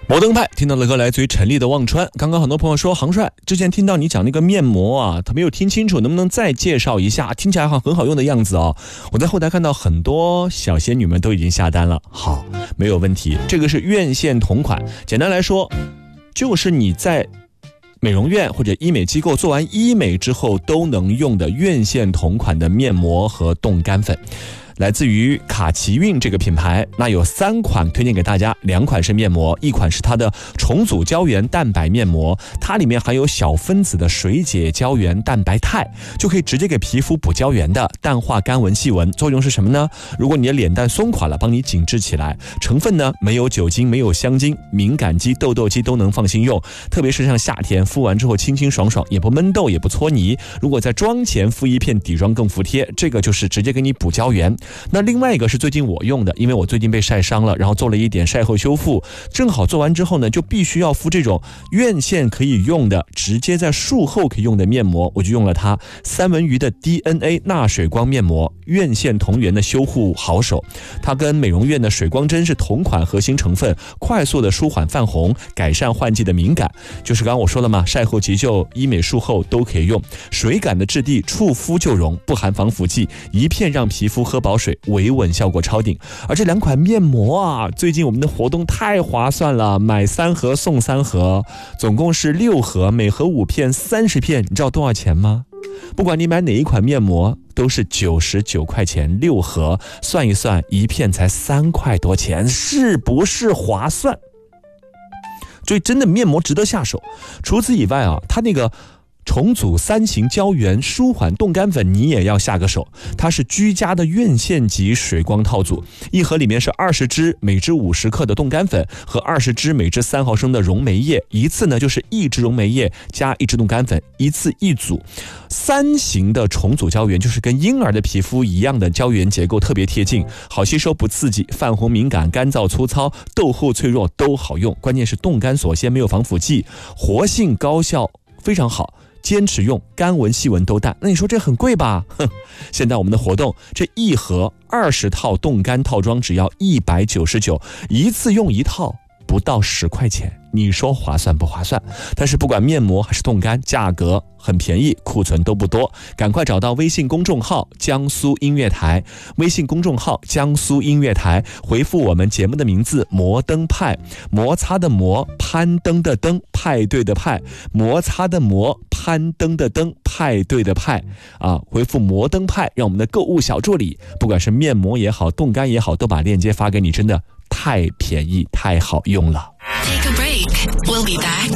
摩登派听到的歌来自于陈粒的《忘川》。刚刚很多朋友说，杭帅之前听到你讲那个面膜啊，他没有听清楚，能不能再介绍一下？听起来好像很好用的样子哦。我在后台看到很多小仙女们都已经下单了，好，没有问题。这个是院线同款，简单来说，就是你在美容院或者医美机构做完医美之后都能用的院线同款的面膜和冻干粉。来自于卡奇韵这个品牌，那有3款推荐给大家，2款是面膜，一款是它的重组胶原蛋白面膜，它里面含有小分子的水解胶原蛋白肽，就可以直接给皮肤补胶原的，淡化干纹细纹。作用是什么呢？如果你的脸蛋松垮了，帮你紧致起来。成分呢，没有酒精，没有香精，敏感肌、痘痘肌都能放心用，特别是像夏天敷完之后清清爽爽，也不闷痘也不搓泥。如果在妆前敷一片底妆更服帖，这个就是直接给你补胶原。那另外一个是最近我用的，因为我最近被晒伤了，然后做了一点晒后修复，正好做完之后呢，就必须要敷这种院线可以用的，直接在术后可以用的面膜，我就用了它三文鱼的 DNA 钠水光面膜，院线同源的修护好手。它跟美容院的水光针是同款核心成分，快速的舒缓泛红，改善换季的敏感。就是刚刚我说了嘛，晒后急救、医美术后都可以用。水感的质地，触肤就溶，不含防腐剂，一片让皮肤喝饱水，维稳效果超顶。而这2款面膜啊，最近我们的活动太划算了，买3盒送3盒，总共是6盒，每盒5片，30片，你知道多少钱吗？不管你买哪一款面膜，都是99块钱6盒，算一算，一片才3块多钱，是不是划算？所以真的面膜值得下手。除此以外啊，它那个重组3型胶原舒缓冻干粉你也要下个手，它是居家的院线级水光套组，一盒里面是20支每支50克的冻干粉和20支每支3毫升的溶酶液，一次呢就是1支溶酶液加1支冻干粉，一次一组。3型的重组胶原就是跟婴儿的皮肤一样的胶原结构，特别贴近，好吸收不刺激，泛红敏感、干燥粗糙、痘后脆弱都好用，关键是冻干锁鲜，没有防腐剂，活性高效非常好，坚持用，干纹细纹都淡。那你说这很贵吧？现在我们的活动，这一盒20套冻干套装只要199，一次用1套不到10块钱，你说划算不划算？但是不管面膜还是冻干，价格很便宜，库存都不多，赶快找到微信公众号江苏音乐台，微信公众号江苏音乐台，回复我们节目的名字摩登派，摩擦的摩，攀登的登，派对的派，摩擦的摩，攀登的登，派对的派啊，回复摩登派，让我们的购物小助理，不管是面膜也好，冻干也好，都把链接发给你，真的太便宜，太好用了。 Take a break. We'll be back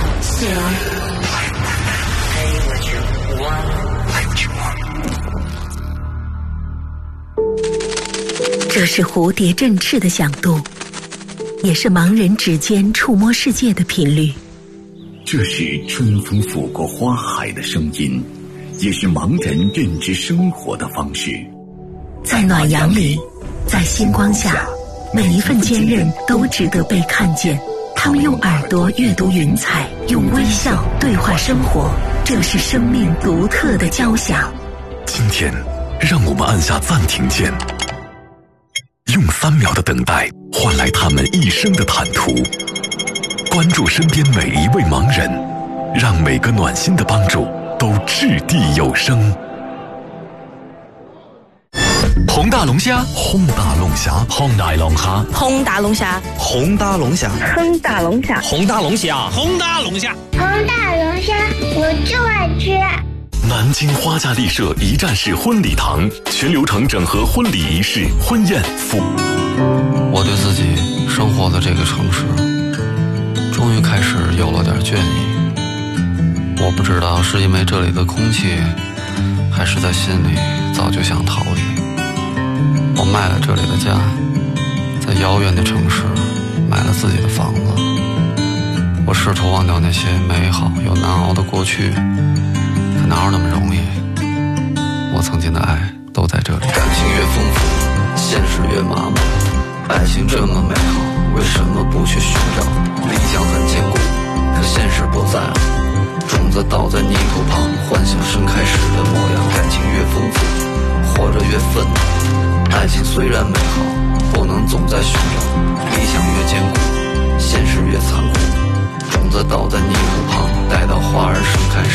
soon. 这是蝴蝶振翅的响动，也是盲人指尖触摸世界的频率。 这是春风拂过花海的声音，也是盲人认知生活的方式。 在暖阳里，在星光下，每一份坚韧都值得被看见。他们用耳朵阅读云彩，用微笑对话生活，这是生命独特的交响。 今天，让我们按下暂停键，用3秒的等待换来他们一生的坦途。关注身边每一位盲人，让每个暖心的帮助都掷地有声。 红大龙虾， 轰大龙虾， 红大龙虾， 红大龙虾， 红大龙虾， 红大龙虾， 红大龙虾，红大龙虾， 红大龙虾，我就爱吃。 南京花家丽舍一站式婚礼堂，全流程整合婚礼仪式、婚宴服。 我对自己生活的这个城市，终于开始有了点倦意。我不知道是因为这里的空气，还是在心里早就想逃离。我卖了这里的家，在遥远的城市买了自己的房子。我试图忘掉那些美好又难熬的过去，可哪有那么容易？我曾经的爱都在这里。感情越丰富，现实越麻木。爱情这么美好，为什么不去寻找？理想很坚固，可现实不在了。种子倒在泥土旁，幻想盛开时的模样。感情越丰富，活着越愤怒。爱情虽然美好，不能总在寻找。理想越坚固，现实越残倒在泥土旁，待到花儿盛开时